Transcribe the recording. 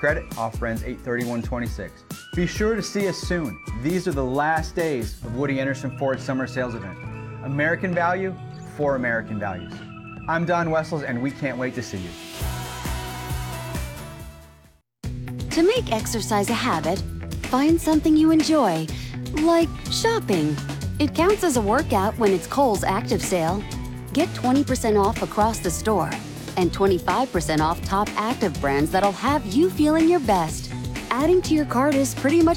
credit. Offer ends 8/31/26. Be sure to see us soon. These are the last days of Woody Anderson Ford Summer Sales Event. American value for American values. I'm Don Wessels, and we can't wait to see you. To make exercise a habit, find something you enjoy, like shopping. It counts as a workout when it's Kohl's Active Sale. Get 20% off across the store and 25% off top active brands that'll have you feeling your best. Adding to your cart is pretty much